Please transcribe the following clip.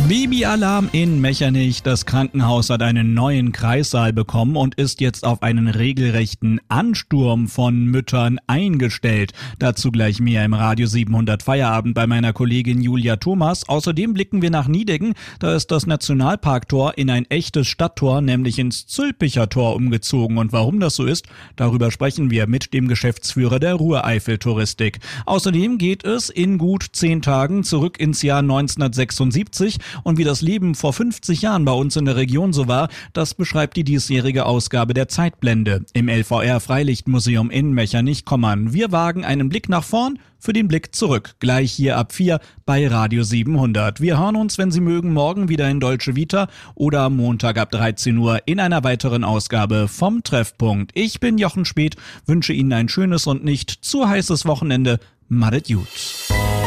Babyalarm in Mechernich. Das Krankenhaus hat einen neuen Kreissaal bekommen und ist jetzt auf einen regelrechten Ansturm von Müttern eingestellt. Dazu gleich mehr im Radio 700 Feierabend bei meiner Kollegin Julia Thomas. Außerdem blicken wir nach Niedecken. Da ist das Nationalparktor in ein echtes Stadttor, nämlich ins Zülpicher Tor umgezogen. Und warum das so ist, darüber sprechen wir mit dem Geschäftsführer der Ruhreifel-Touristik. Außerdem geht es in gut 10 Tagen zurück ins Jahr 1976. Und wie das Leben vor 50 Jahren bei uns in der Region so war, das beschreibt die diesjährige Ausgabe der Zeitblende im LVR Freilichtmuseum in Mechernich-Kommern. Wir wagen einen Blick nach vorn für den Blick zurück. Gleich hier ab 4 bei Radio 700. Wir hören uns, wenn Sie mögen, morgen wieder in Dolce Vita oder am Montag ab 13 Uhr in einer weiteren Ausgabe vom Treffpunkt. Ich bin Jochen Speth, wünsche Ihnen ein schönes und nicht zu heißes Wochenende. Madet gut.